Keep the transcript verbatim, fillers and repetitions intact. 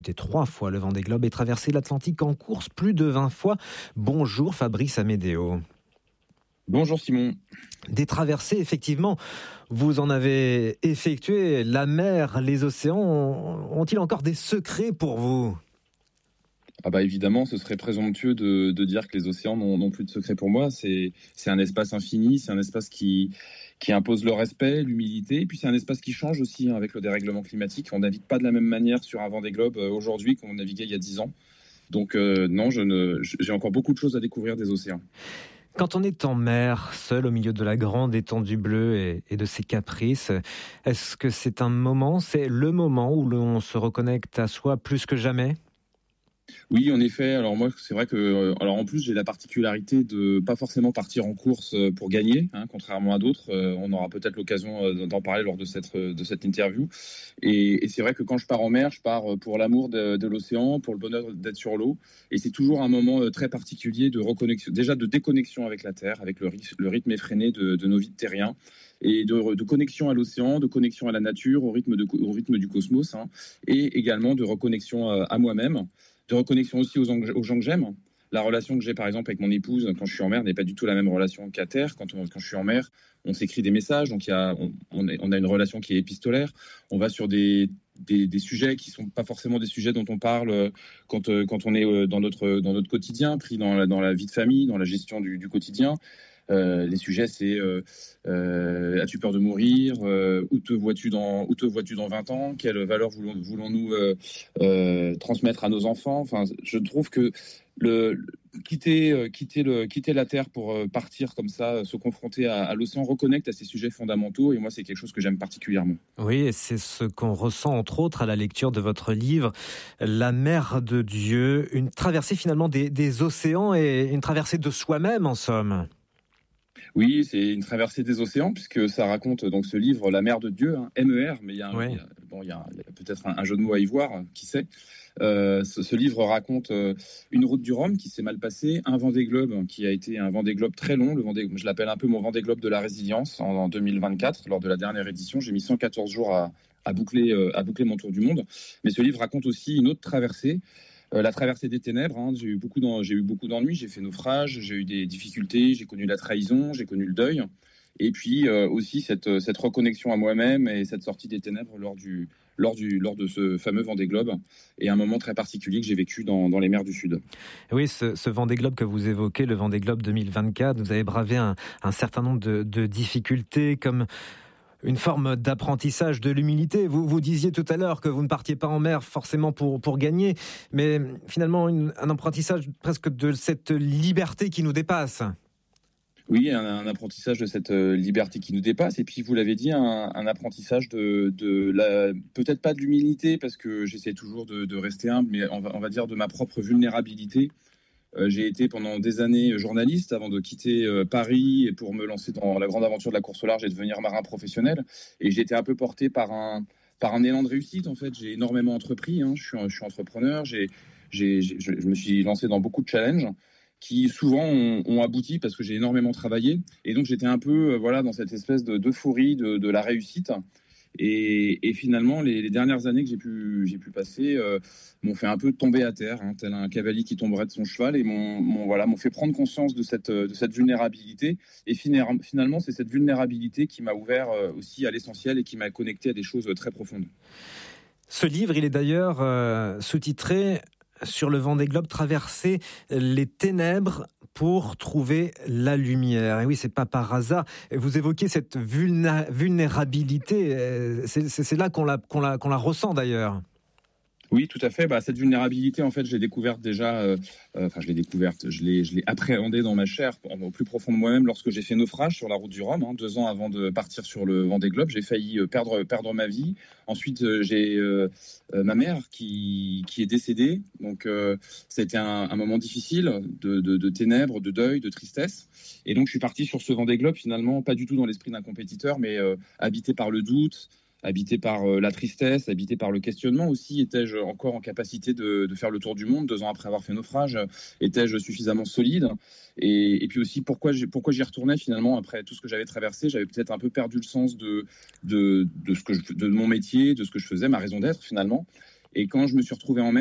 C'était trois fois le Vendée Globe et traversé l'Atlantique en course plus de vingt fois. Bonjour Fabrice Amédéo. Bonjour Simon. Des traversées, effectivement, vous en avez effectué. La mer, les océans, ont-ils encore des secrets pour vous ? Ah bah évidemment, ce serait présomptueux de, de dire que les océans n'ont, n'ont plus de secret pour moi. C'est, c'est un espace infini, c'est un espace qui, qui impose le respect, l'humilité, et puis c'est un espace qui change aussi hein, avec le dérèglement climatique. On navigue pas de la même manière sur un Vendée Globe euh, aujourd'hui qu'on naviguait il y a dix ans. Donc euh, non, je ne, j'ai encore beaucoup de choses à découvrir des océans. Quand on est en mer, seul au milieu de la grande étendue bleue et, et de ses caprices, est-ce que c'est un moment, c'est le moment où l'on se reconnecte à soi plus que jamais ? Oui, en effet. Alors moi, c'est vrai que, alors en plus, j'ai la particularité de pas forcément partir en course pour gagner, hein, contrairement à d'autres. On aura peut-être l'occasion d'en parler lors de cette de cette interview. Et, et c'est vrai que quand je pars en mer, je pars pour l'amour de, de l'océan, pour le bonheur d'être sur l'eau. Et c'est toujours un moment très particulier de reconnexion, déjà de déconnexion avec la terre, avec le rythme, le rythme effréné de, de nos vies de terriens. Et de, de connexion à l'océan, de connexion à la nature, au rythme, de, au rythme du cosmos, hein, et également de reconnexion à moi-même, de reconnexion aussi aux, aux gens que j'aime. La relation que j'ai par exemple avec mon épouse quand je suis en mer n'est pas du tout la même relation qu'à terre. Quand, on, quand je suis en mer, on s'écrit des messages, donc il y a, on, on, est, on a une relation qui est épistolaire. On va sur des, des, des sujets qui sont pas forcément des sujets dont on parle quand, quand on est dans notre, dans notre quotidien, pris dans la, dans la vie de famille, dans la gestion du, du quotidien. Euh, les sujets, c'est euh, euh, as-tu peur de mourir, euh, où te vois-tu dans où te vois-tu dans vingt ans, quelles valeurs voulons, voulons-nous euh, euh, transmettre à nos enfants. Enfin, je trouve que le, le quitter euh, quitter le quitter la terre pour euh, partir comme ça, euh, se confronter à, à l'océan, reconnecte à ces sujets fondamentaux. Et moi, c'est quelque chose que j'aime particulièrement. Oui, et c'est ce qu'on ressent entre autres à la lecture de votre livre, La mer de Dieu, une traversée finalement des, des océans et une traversée de soi-même en somme. Oui, c'est une traversée des océans, puisque ça raconte donc ce livre, La mer de Dieu, hein, M E R, mais il y a, Oui. il y a, bon, il y a, il y a peut-être un, un jeu de mots à y voir, hein, qui sait. Euh, ce, ce livre raconte euh, une route du Rhum qui s'est mal passée, un Vendée Globe qui a été un Vendée Globe très long, le Vendée, je l'appelle un peu mon Vendée Globe de la résilience, en, en deux mille vingt-quatre, lors de la dernière édition. J'ai mis cent quatorze jours à, à, boucler, euh, à boucler mon tour du monde. Mais ce livre raconte aussi une autre traversée, Euh, la traversée des ténèbres, hein. J'ai eu beaucoup d'en, j'ai eu beaucoup d'ennuis, j'ai fait naufrage, j'ai eu des difficultés, j'ai connu la trahison, j'ai connu le deuil, et puis euh, aussi cette, cette reconnexion à moi-même et cette sortie des ténèbres lors du, lors du, lors de ce fameux Vendée Globe, et un moment très particulier que j'ai vécu dans, dans les mers du Sud. Oui, ce, ce Vendée Globe que vous évoquez, le Vendée Globe deux mille vingt-quatre, vous avez bravé un, un certain nombre de, de difficultés comme une forme d'apprentissage de l'humilité. Vous, vous disiez tout à l'heure que vous ne partiez pas en mer forcément pour, pour gagner, mais finalement une, un apprentissage presque de cette liberté qui nous dépasse. Oui, un, un apprentissage de cette euh, liberté qui nous dépasse. Et puis, vous l'avez dit, un, un apprentissage de, de la, peut-être pas de l'humilité, parce que j'essaie toujours de, de rester humble, mais on va, on va dire de ma propre vulnérabilité. Euh, j'ai été pendant des années journaliste avant de quitter euh, Paris et pour me lancer dans la grande aventure de la course au large et devenir marin professionnel. Et j'ai été un peu porté par un, par un élan de réussite. En fait, j'ai énormément entrepris. Hein. Je suis, je suis entrepreneur. J'ai, j'ai, j'ai, je me suis lancé dans beaucoup de challenges qui souvent ont, ont abouti parce que j'ai énormément travaillé. Et donc j'étais un peu, euh, voilà, dans cette espèce de d'euphorie de, de la réussite. Et, et finalement, les, les dernières années que j'ai pu, j'ai pu passer euh, m'ont fait un peu tomber à terre, hein, tel un cavalier qui tomberait de son cheval, et m'ont, m'ont, voilà, m'ont fait prendre conscience de cette, de cette vulnérabilité. Et finalement, c'est cette vulnérabilité qui m'a ouvert aussi à l'essentiel et qui m'a connecté à des choses très profondes. Ce livre, il est d'ailleurs euh, sous-titré sur le Vendée Globe, traverser les ténèbres pour trouver la lumière. Et oui, c'est pas par hasard. Vous évoquez cette vulna- vulnérabilité. C'est, c'est, c'est là qu'on la, qu'on la, qu'on la ressent d'ailleurs. Oui, tout à fait. Bah, cette vulnérabilité, en fait, je l'ai découverte déjà. Euh, euh, enfin, je l'ai découverte. Je l'ai, je l'ai appréhendée dans ma chair, au plus profond de moi-même, lorsque j'ai fait naufrage sur la route du Rhum, hein, deux ans avant de partir sur le Vendée Globe. J'ai failli perdre perdre ma vie. Ensuite, euh, j'ai euh, euh, ma mère qui qui est décédée. Donc, euh, ça a été un, un moment difficile de, de, de ténèbres, de deuil, de tristesse. Et donc, je suis parti sur ce Vendée Globe finalement, pas du tout dans l'esprit d'un compétiteur, mais euh, habité par le doute, habité par euh, la tristesse, habité par le questionnement aussi. Étais-je encore en capacité de, de faire le tour du monde deux ans après avoir fait naufrage? Étais-je suffisamment solide? et, et puis aussi, pourquoi, j'ai, pourquoi j'y retournais finalement après tout ce que j'avais traversé? J'avais peut-être un peu perdu le sens de, de, de, ce que je, de mon métier, de ce que je faisais, ma raison d'être finalement. Et quand je me suis retrouvé en mer,